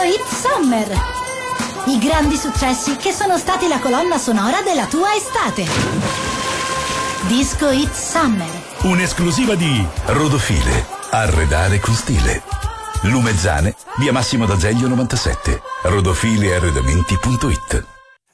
Hit Summer. I grandi successi che sono stati la colonna sonora della tua estate. Disco Hit Summer. Un'esclusiva di Rodofile. Arredare con stile. Lumezzane, via Massimo d'Azeglio 97. rodofilearredamenti.it.